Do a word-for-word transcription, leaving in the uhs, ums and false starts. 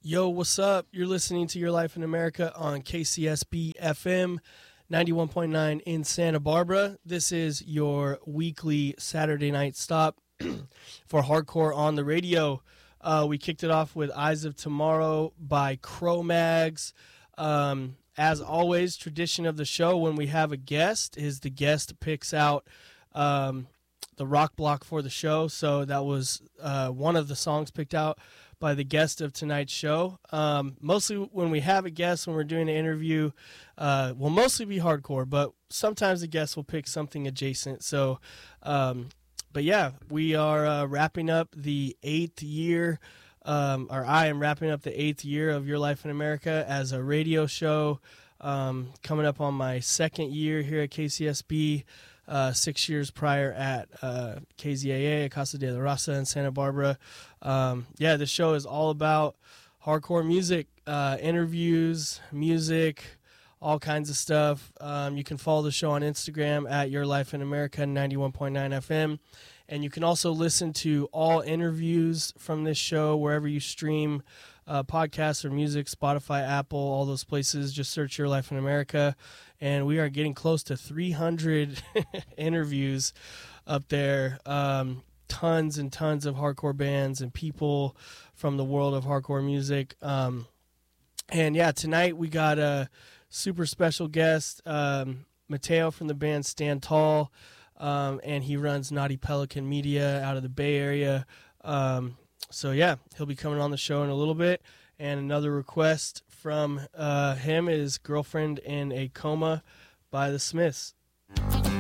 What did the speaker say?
Yo, what's up? You're listening to Your Life in America on K C S B F M ninety-one point nine in Santa Barbara. This is your weekly Saturday night stop for hardcore on the radio. Uh, we kicked it off with Eyes of Tomorrow by Cro-Mags. Um, as always, tradition of the show when we have a guest is the guest picks out um, the rock block for the show. So that was uh, one of the songs picked out by the guest of tonight's show. Um, mostly when we have a guest, when we're doing an interview, uh, will mostly be hardcore, but sometimes the guest will pick something adjacent. So, um, but yeah, we are uh, wrapping up the eighth year, um, or I am wrapping up the eighth year of Your Life in America as a radio show, um, coming up on my second year here at K C S B. Uh, six years prior at uh, K Z A A, Casa de la Raza in Santa Barbara. Um, yeah, the show is all about hardcore music, uh, interviews, music, all kinds of stuff. Um, you can follow the show on Instagram at Your Life in America ninety-one point nine F M. And you can also listen to all interviews from this show wherever you stream uh, podcasts or music, Spotify, Apple, all those places. Just search Your Life in America. And we are getting close to three hundred interviews up there. Um, tons and tons of hardcore bands and people from the world of hardcore music. Um, and yeah, tonight we got a super special guest, um, Mateo from the band Stand Tall. Um, and he runs Naughty Pelican Media out of the Bay Area. Um, so yeah, he'll be coming on the show in a little bit. And another request from uh, him is Girlfriend in a Coma by the Smiths.